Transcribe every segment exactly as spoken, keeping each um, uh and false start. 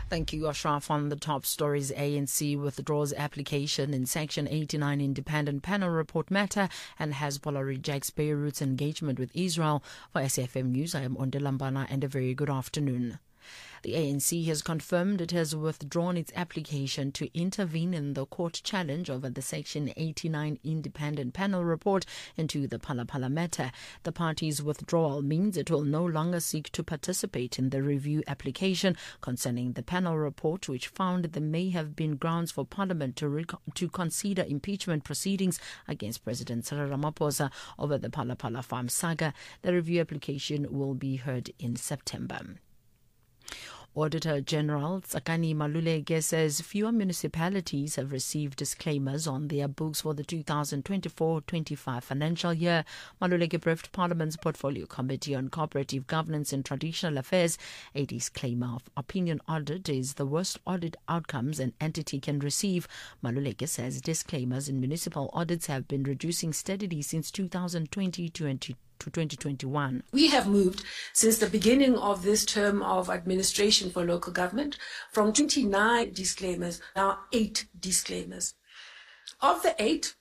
Thank you, Ashraf. On the top stories, A N C withdraws application in Section eighty-nine independent panel report matter, and Hezbollah rejects Beirut's engagement with Israel. For S F M News, I am Onde Lambana, and a very good afternoon. The A N C has confirmed it has withdrawn its application to intervene in the court challenge over the Section eighty-nine independent panel report into the Phala Phala matter. The party's withdrawal means it will no longer seek to participate in the review application concerning the panel report, which found there may have been grounds for Parliament to, rec- to consider impeachment proceedings against President Cyril Ramaphosa over the Phala Phala farm saga. The review application will be heard in September. Auditor General Tsakani Maluleke says fewer municipalities have received disclaimers on their books for the two thousand twenty-four twenty-five financial year. Maluleke briefed Parliament's Portfolio Committee on Cooperative Governance and Traditional Affairs. A disclaimer of opinion audit is the worst audit outcomes an entity can receive. Maluleke says disclaimers in municipal audits have been reducing steadily since two thousand twenty to twenty twenty-one. We have moved since the beginning of this term of administration for local government from twenty-nine disclaimers, now eight disclaimers. Of the eight,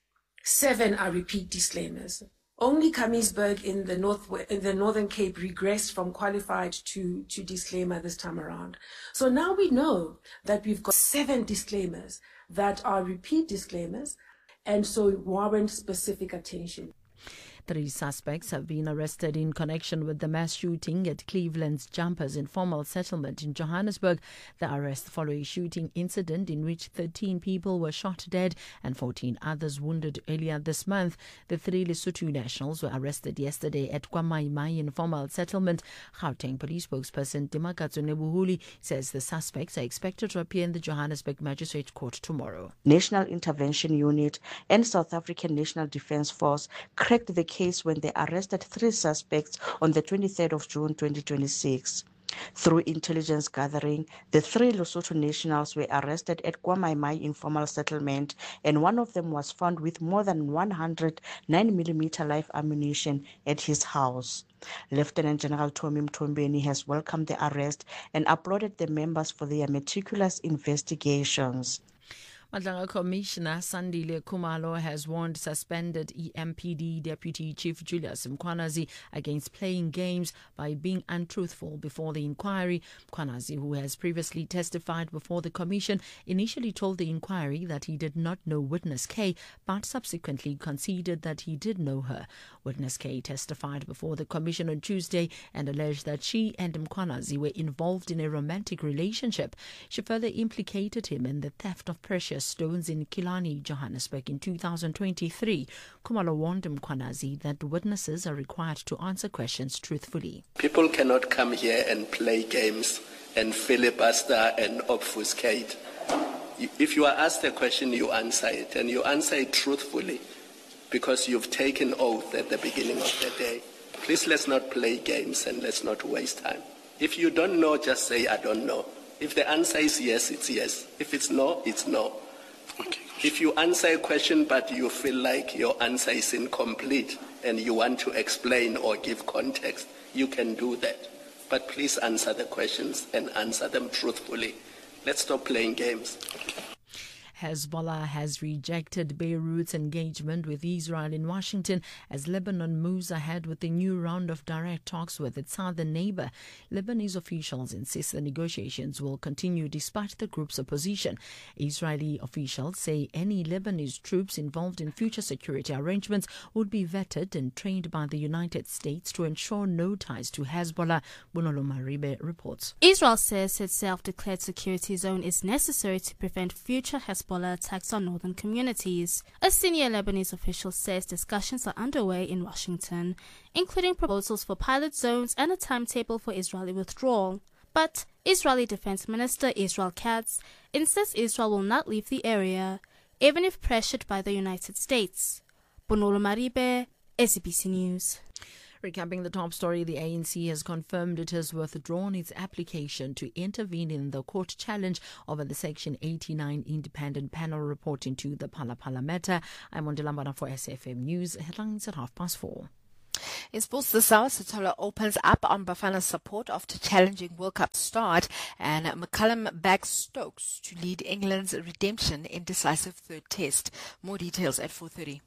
seven are repeat disclaimers. Only Kamiesberg in the North in the Northern Cape regressed from qualified to, to disclaimer this time around. So now we know that we've got seven disclaimers that are repeat disclaimers, and so warrant specific attention. Three suspects have been arrested in connection with the mass shooting at Cleveland's Jumpers informal settlement in Johannesburg. The arrest followed a shooting incident in which thirteen people were shot dead and fourteen others wounded earlier this month. The three Lesotho nationals were arrested yesterday at KwaMai informal settlement. Gauteng police spokesperson Dimakatso Nebuhuli says the suspects are expected to appear in the Johannesburg Magistrate Court tomorrow. National Intervention Unit and South African National Defence Force cracked the case when they arrested three suspects on the twenty-third of June twenty twenty-six. Through intelligence gathering, the three Lesotho nationals were arrested at KwaMai informal settlement, and one of them was found with more than one hundred nine millimeter live ammunition at his house. Lieutenant General Tommy Mtombeni has welcomed the arrest and applauded the members for their meticulous investigations. Madlanga Commissioner Sandile Khumalo has warned suspended E M P D Deputy Chief Julius Mkhwanazi against playing games by being untruthful before the inquiry. Mkhwanazi, who has previously testified before the Commission, initially told the inquiry that he did not know Witness K, but subsequently conceded that he did know her. Witness K testified before the Commission on Tuesday and alleged that she and Mkhwanazi were involved in a romantic relationship. She further implicated him in the theft of precious stones in Killarney, Johannesburg in two thousand twenty-three. Khumalo warned Mkhwanazi that witnesses are required to answer questions truthfully. People cannot come here and play games and filibuster and obfuscate. If you are asked a question, you answer it, and you answer it truthfully because you've taken oath at the beginning of the day. Please, let's not play games and let's not waste time. If you don't know, just say, I don't know. If the answer is yes, it's yes. If it's no, it's no. Okay. If you answer a question but you feel like your answer is incomplete and you want to explain or give context, you can do that. But please answer the questions and answer them truthfully. Let's stop playing games. Hezbollah has rejected Beirut's engagement with Israel in Washington as Lebanon moves ahead with a new round of direct talks with its southern neighbor. Lebanese officials insist the negotiations will continue despite the group's opposition. Israeli officials say any Lebanese troops involved in future security arrangements would be vetted and trained by the United States to ensure no ties to Hezbollah. Bonolo Maribe reports. Israel says its self-declared security zone is necessary to prevent future Hezbollah attacks on northern communities. A senior Lebanese official says discussions are underway in Washington, including proposals for pilot zones and a timetable for Israeli withdrawal. But Israeli Defense Minister Israel Katz insists Israel will not leave the area, even if pressured by the United States. Bonolo Maribe, S A B C News. Recapping the top story, the A N C has confirmed it has withdrawn its application to intervene in the court challenge over the Section eighty-nine independent panel report into the Phala Phala matter. I'm Ondilambana for S F M News. Headlines at half past four. In sports this hour, Sotolo opens up on Bafana's support after challenging World Cup start, and McCullum backs Stokes to lead England's redemption in decisive third test. More details at four thirty.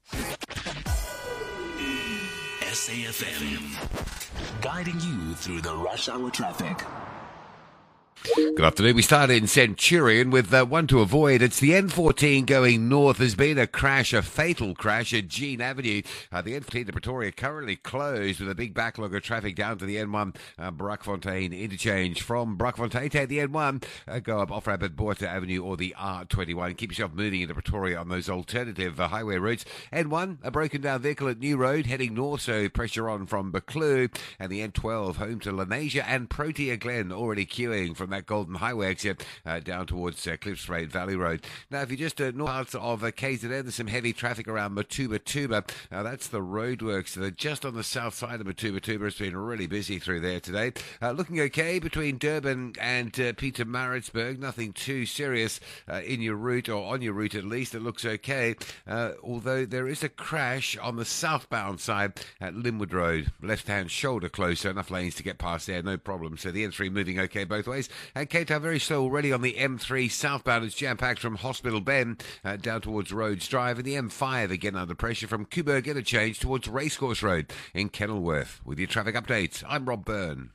S A F M, guiding you through the rush hour traffic. Good afternoon. We start in Centurion with uh, one to avoid. It's the N fourteen going north. There's been a crash, a fatal crash at Jean Avenue. Uh, the N fourteen to Pretoria currently closed with a big backlog of traffic down to the N one uh, Brakfontein interchange. From Brakfontein to the N one, uh, go up off Rabbit Botha Avenue or the R twenty-one. Keep yourself moving into Pretoria on those alternative uh, highway routes. N one, a broken down vehicle at New Road heading north, so pressure on from Buccleuch. And the N twelve home to Lenasia and Protea Glen already queuing from that Golden Highway exit uh, down towards uh, Cliffspade Valley Road. Now, if you just uh, north parts of uh, K Z N, there's some heavy traffic around Matuba Tuba. Uh, that's the roadworks that are just on the south side of Matuba Tuba. It's been really busy through there today. Uh, looking okay between Durban and uh, Peter Maritzburg. Nothing too serious uh, in your route, or on your route at least. It looks okay. Uh, although there is a crash on the southbound side at Linwood Road. Left-hand shoulder closer. Enough lanes to get past there, no problem. So the N three moving okay both ways. And Cape Town very slow already on the M three southbound. It's jam-packed from Hospital Bend uh, down towards Rhodes Drive. And the M five again under pressure from Kuberg Interchange towards Racecourse Road in Kenilworth. With your traffic updates, I'm Rob Byrne.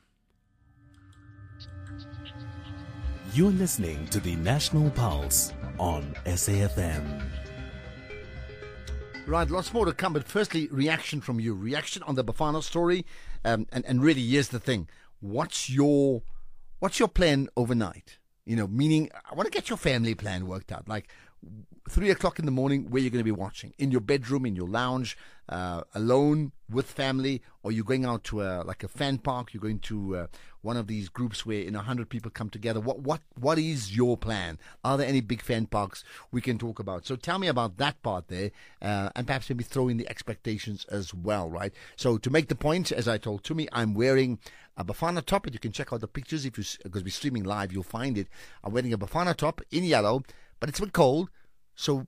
You're listening to the National Pulse on S A F M. Right, lots more to come, but firstly, reaction from you. Reaction on the Bafana story. Um, and, and really, here's the thing. What's your... What's your plan overnight? You know, meaning, I want to get your family plan worked out. Like, three o'clock in the morning, where you're going to be watching? In your bedroom, in your lounge, uh, alone, with family, or you're going out to a, like a fan park, you're going to uh, one of these groups where, you know, one hundred people come together. What what What is your plan? Are there any big fan parks we can talk about? So tell me about that part there, uh, and perhaps maybe throw in the expectations as well, right? So to make the point, as I told Tumi, I'm wearing a Bafana top, and you can check out the pictures if you, because we're streaming live, you'll find it. I'm wearing a Bafana top in yellow, but it's a bit cold, so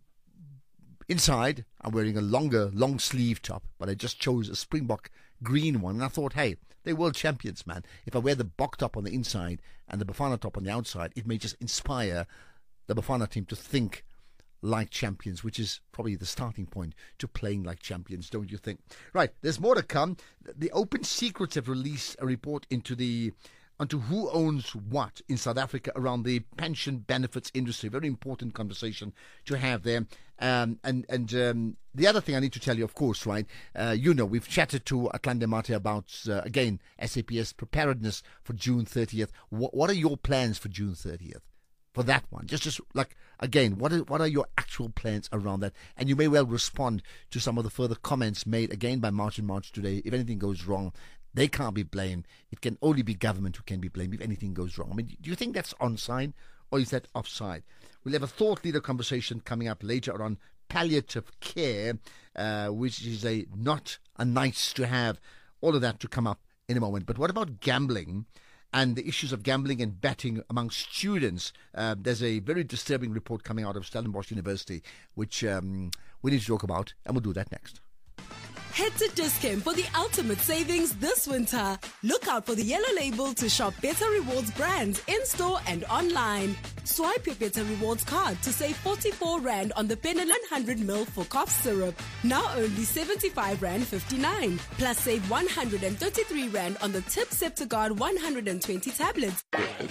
inside I'm wearing a longer, long sleeve top, but I just chose a Springbok green one, and I thought, hey, they're world champions, man. If I wear the Bok top on the inside and the Bafana top on the outside, it may just inspire the Bafana team to think like champions, which is probably the starting point to playing like champions, don't you think? Right, there's more to come. The Open Secrets have released a report into the onto who owns what in South Africa around the pension benefits industry. Very important conversation to have there. Um, and and um, the other thing I need to tell you, of course, right, uh, you know, we've chatted to Atlante Mate about, uh, again, S A P S preparedness for June thirtieth. What, what are your plans for June thirtieth? For that one, just just like, again, what are, what are your actual plans around that? And you may well respond to some of the further comments made again by March and March today. If anything goes wrong, they can't be blamed. It can only be government who can be blamed if anything goes wrong. I mean, do you think that's onside or is that offside? We'll have a thought leader conversation coming up later on palliative care, uh, which is a not a nice to have. All of that to come up in a moment. But what about gambling? And the issues of gambling and betting among students. Uh, there's a very disturbing report coming out of Stellenbosch University, which um, we need to talk about, and we'll do that next. Head to Dis-Chem for the ultimate savings this winter. Look out for the yellow label to shop Better Rewards brands in-store and online. Swipe your Better Rewards card to save forty-four rand on the Pennon one hundred milliliters for cough syrup. Now only seventy-five rand fifty-nine. Plus save one hundred thirty-three rand on the Tip Septiguard one hundred twenty tablets.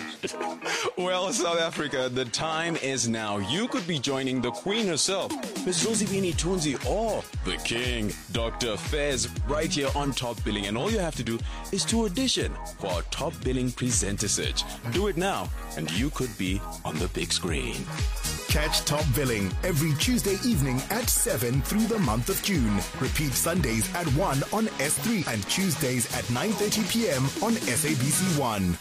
Well, South Africa, the time is now. You could be joining the Queen herself, Miss Rosivini Tunzi, or the King, Doctor Fez, right here on Top Billing. And all you have to do is to audition for our Top Billing Presenter Search. Do it now, and you could be on the big screen. Catch Top Billing every Tuesday evening at seven through the month of June. Repeat Sundays at one on S three and Tuesdays at nine thirty p.m. on S A B C one.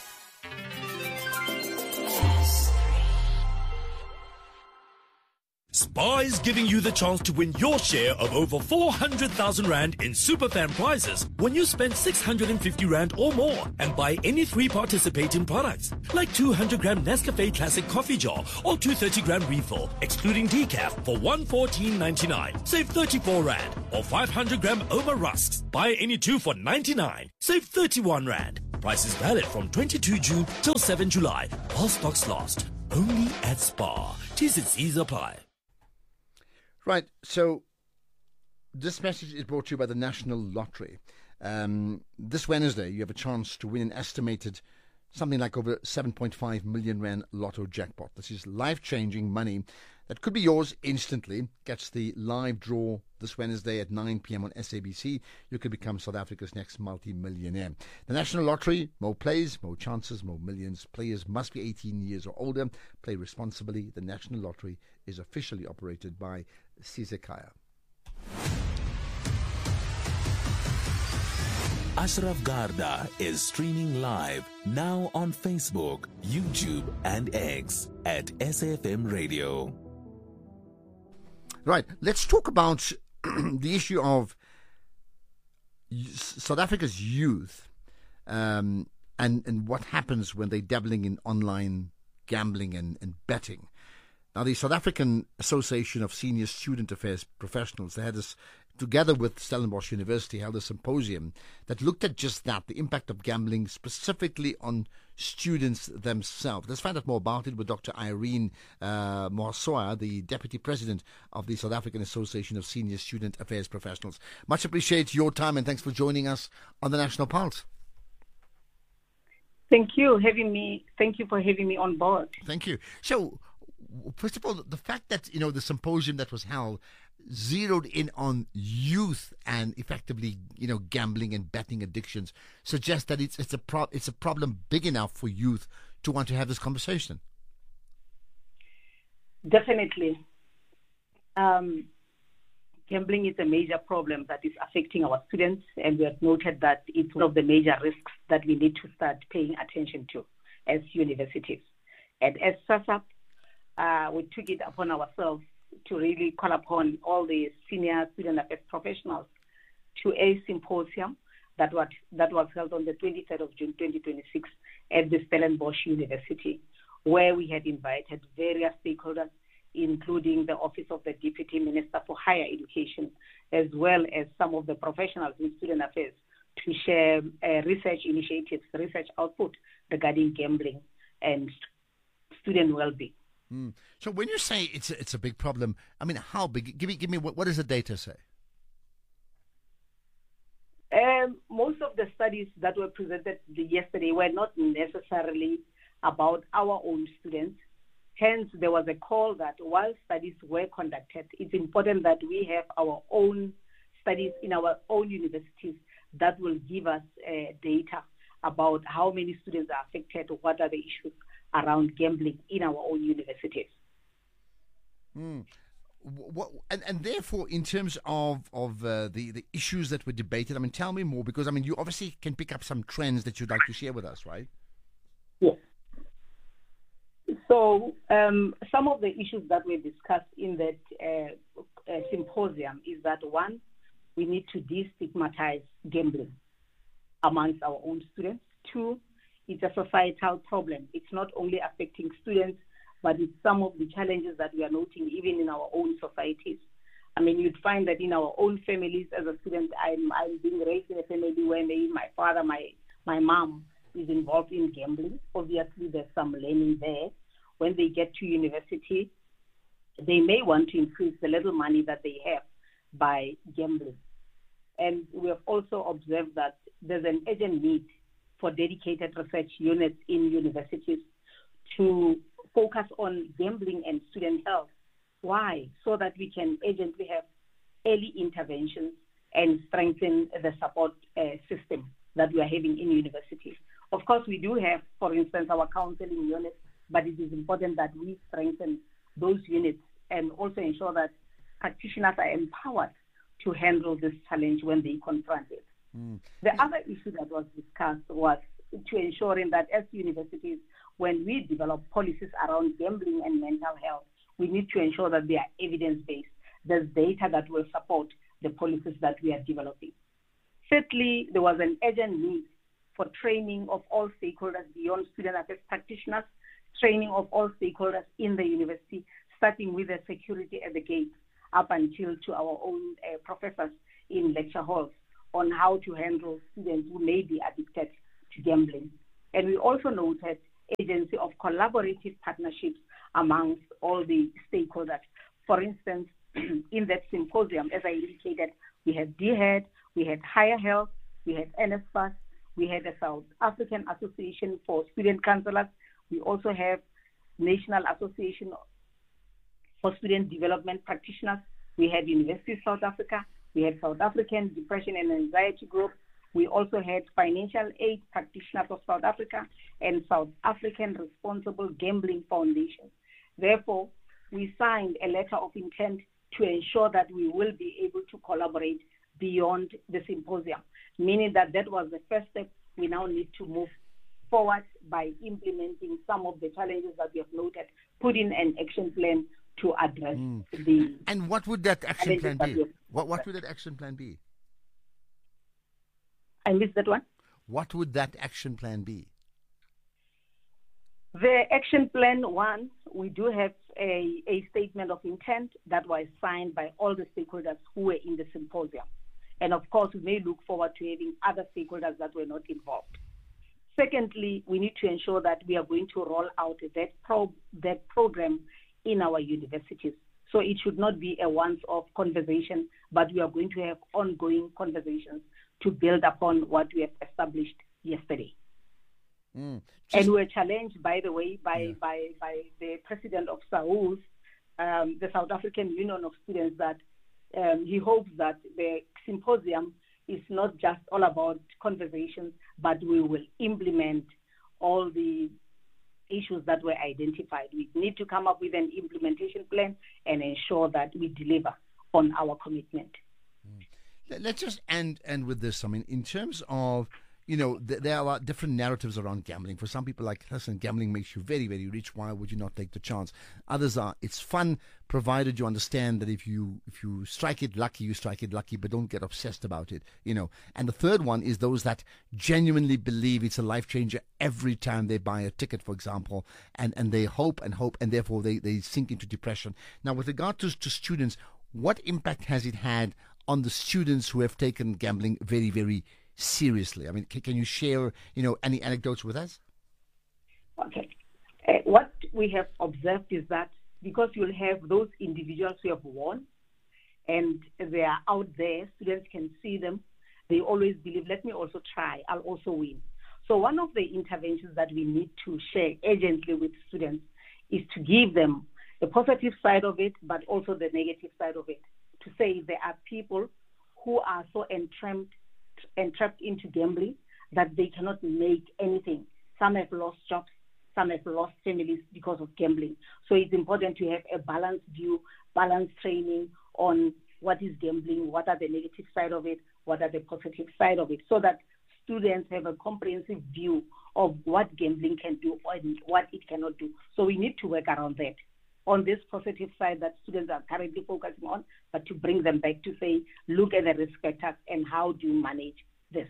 SPAR is giving you the chance to win your share of over four hundred thousand rand in Superfan prizes when you spend six hundred fifty rand or more and buy any three participating products, like two hundred gram Nescafe Classic coffee jar or two thirty gram refill, excluding decaf, for one fourteen ninety-nine. Save thirty-four rand. Or five hundred gram Oma rusks. Buy any two for ninety-nine. Save thirty-one rand. Price is valid from twenty-second June till seventh July. While stocks last. Only at SPAR. T's and C's apply. Right, so this message is brought to you by the National Lottery. Um, this Wednesday, you have a chance to win an estimated something like over seven point five million rand lotto jackpot. This is life-changing money that could be yours instantly. Gets the live draw this Wednesday at nine p.m. on S A B C. You could become South Africa's next multi-millionaire. The National Lottery, more plays, more chances, more millions. Players must be eighteen years or older. Play responsibly. The National Lottery is officially operated by Sisekaya. Ashraf Garda is streaming live now on Facebook, YouTube and X at S A F M Radio. Right, let's talk about the issue of South Africa's youth um, and, and what happens when they're dabbling in online gambling and, and betting. Now, the South African Association of Senior Student Affairs Professionals, they had this, together with Stellenbosch University, held a symposium that looked at just that, the impact of gambling specifically on students themselves. Let's find out more about it with Doctor Irene uh, Moasoa, the Deputy President of the South African Association of Senior Student Affairs Professionals. Much appreciate your time and thanks for joining us on the National Pulse. Thank you having me. Thank you for having me on board. Thank you. So, first of all, the fact that, you know, the symposium that was held zeroed in on youth and effectively, you know, gambling and betting addictions suggests that it's it's a pro- it's a problem big enough for youth to want to have this conversation. Definitely. Um, gambling is a major problem that is affecting our students, and we have noted that it's one of the major risks that we need to start paying attention to as universities. And as SASAP, uh, we took it upon ourselves to really call upon all the senior student affairs professionals to a symposium that was, that was held on the twenty-third of June twenty twenty-six at the Stellenbosch University, where we had invited various stakeholders, including the Office of the Deputy Minister for Higher Education, as well as some of the professionals in student affairs, to share uh, research initiatives, research output regarding gambling and student well-being. Mm. So when you say it's a, it's a big problem, I mean, how big? Give me, give me. What, what does the data say? Um, most of the studies that were presented yesterday were not necessarily about our own students. Hence, there was a call that while studies were conducted, it's important that we have our own studies in our own universities that will give us uh, data about how many students are affected, what are the issues around gambling in our own universities. Mm. What, and, and therefore, in terms of, of uh, the, the issues that were debated, I mean, tell me more, because, I mean, you obviously can pick up some trends that you'd like to share with us, right? Yes. So um, some of the issues that were discussed in that uh, uh, symposium is that, one, we need to destigmatize gambling amongst our own students. Two, it's a societal problem. It's not only affecting students, but it's some of the challenges that we are noting even in our own societies. I mean, you'd find that in our own families, as a student, I'm, I'm being raised in a family where maybe my father, my, my mom is involved in gambling. Obviously, there's some learning there. When they get to university, they may want to increase the little money that they have by gambling. And we have also observed that there's an urgent need for dedicated research units in universities to focus on gambling and student health. Why? So that we can urgently have early interventions and strengthen the support uh, system that we are having in universities. Of course, we do have, for instance, our counseling units, but it is important that we strengthen those units and also ensure that practitioners are empowered to handle this challenge when they confront it. Mm. The other issue that was discussed was to ensuring that as universities, when we develop policies around gambling and mental health, we need to ensure that they are evidence-based. There's data that will support the policies that we are developing. Thirdly, there was an urgent need for training of all stakeholders beyond student affairs practitioners, training of all stakeholders in the university, starting with the security at the gate up until to our own uh, professors in lecture halls on how to handle students who may be addicted to gambling. And we also noted agency of collaborative partnerships amongst all the stakeholders. For instance, in that symposium, as I indicated, we had D H E D, we had Higher Health, we had N S F A S, we had the South African Association for Student Counselors, we also have National Association for Student Development Practitioners, we had University of South Africa, we had South African Depression and Anxiety Group, we also had Financial Aid Practitioners of South Africa and South African Responsible Gambling Foundation. Therefore, we signed a letter of intent to ensure that we will be able to collaborate beyond the symposium, meaning that that was the first step. We now need to move forward by implementing some of the challenges that we have noted, put in an action plan to address mm. the... And what would that action plan be? What, what would that action plan be? I missed that one. What would that action plan be? The action plan one, we do have a, a statement of intent that was signed by all the stakeholders who were in the symposium. And of course, we may look forward to having other stakeholders that were not involved. Secondly, we need to ensure that we are going to roll out that, pro, that program in our universities. So it should not be a once-off conversation, but we are going to have ongoing conversations to build upon what we have established yesterday. Mm. And we were challenged, by the way, by, Yeah. by, by the president of S A U S, um, the South African Union of Students, that um, he hopes that the symposium is not just all about conversations, but we will implement all the issues that were identified. We need to come up with an implementation plan and ensure that we deliver on our commitment. Let- Let's just end end with this. I mean, in terms of, you know, th- there are different narratives around gambling. For some people, like, listen, gambling makes you very, very rich. Why would you not take the chance? Others are, it's fun, provided you understand that if you if you strike it lucky, you strike it lucky, but don't get obsessed about it, you know. And the third one is those that genuinely believe it's a life changer every time they buy a ticket, for example, and, and they hope and hope, and therefore they, they sink into depression. Now, with regard to, to students, what impact has it had on the students who have taken gambling very, very seriously? I mean, can, can you share, you know, any anecdotes with us? Okay. Uh, what we have observed is that because you'll have those individuals who have won and they are out there, students can see them, they always believe, let me also try, I'll also win. So one of the interventions that we need to share urgently with students is to give them the positive side of it, but also the negative side of it. To say there are people who are so entrapped, entrapped into gambling that they cannot make anything. Some have lost jobs, some have lost families because of gambling. So it's important to have a balanced view, balanced training on what is gambling, what are the negative side of it, what are the positive side of it, so that students have a comprehensive view of what gambling can do and what it cannot do. So we need to work around that. On this positive side that students are currently focusing on, but to bring them back to say, look at the risk factors and how do you manage this.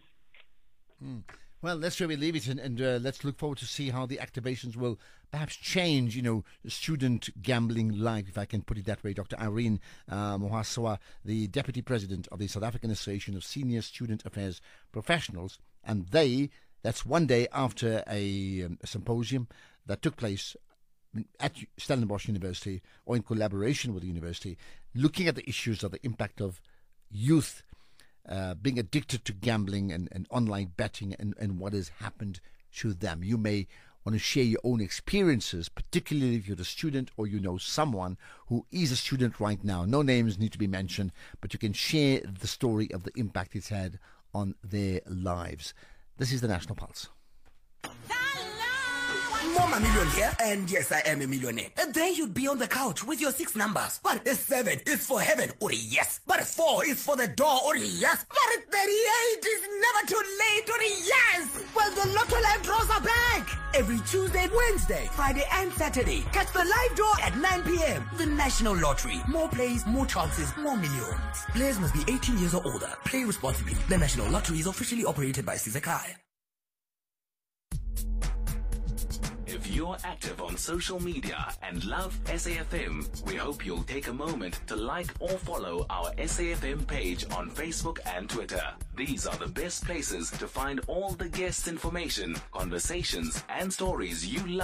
Mm. Well, that's where we leave it, and, and uh, let's look forward to see how the activations will perhaps change, you know, student gambling life, if I can put it that way. Doctor Irene uh, Mohaswa, the Deputy President of the South African Association of Senior Student Affairs Professionals, and they, that's one day after a, um, a symposium that took place at Stellenbosch University, or in collaboration with the university, looking at the issues of the impact of youth uh, being addicted to gambling and, and online betting, and, and what has happened to them. You may want to share your own experiences, particularly if you're a student or you know someone who is a student right now. No names need to be mentioned, but you can share the story of the impact it's had on their lives. This is the National Pulse. I'm a millionaire, and yes, I am a millionaire. And then you'd be on the couch with your six numbers. But seven is for heaven, or yes. But four is for the door, or yes. But thirty-eight is never too late, or yes. Well, the Lotto Live draws are back. Every Tuesday, Wednesday, Friday, and Saturday. Catch the live draw at nine p.m. The National Lottery. More plays, more chances, more millions. Players must be eighteen years or older. Play responsibly. The National Lottery is officially operated by Sizakai. If you're active on social media and love S A F M, we hope you'll take a moment to like or follow our S A F M page on Facebook and Twitter. These are the best places to find all the guests' information, conversations, and stories you love.